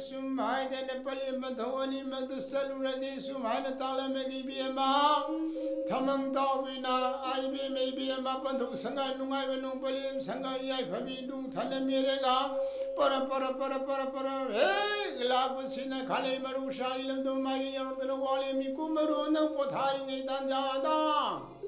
सुमाइदन पलि मधवनी मद सलुरगे सुमाइन तालमेगी बियमा थमंग ताविना आइबे मे बियमा पंधु संगा नुंगाइ बनु पलि संगा याइ भबि नु थन मेरेगा पर हे लाग सिना खाले मरु शाइलम दो मागी यरदन वाले मिकु मरु न पोथारि नै तांजादा